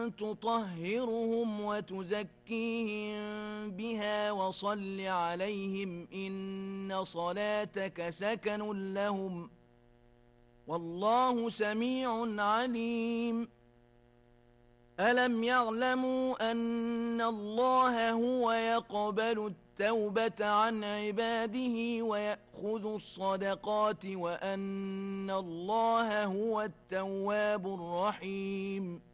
تطهرهم وتزكيهم بها وصل عليهم إن صلاتك سكن لهم والله سميع عليم ألم يعلموا أن الله هو يقبل التوبة عن عباده ويأخذ الصدقات وأن الله هو التواب الرحيم